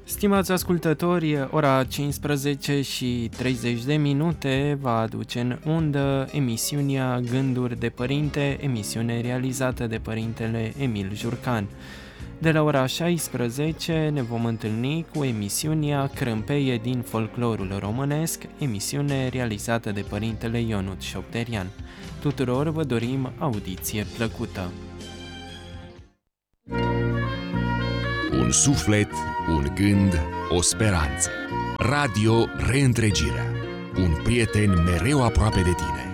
Stimați ascultători, ora 15 și 30 de minute va aduce în undă emisiunea Gânduri de Părinte, emisiune realizată de Părintele Emil Jurcan. De la ora 16 ne vom întâlni cu emisiunea Crâmpeie din folclorul românesc, emisiune realizată de Părintele Ionut Șopterian. Tuturor vă dorim audiție plăcută. Un suflet, un gând, o speranță. Radio Reîntregirea. Un prieten mereu aproape de tine.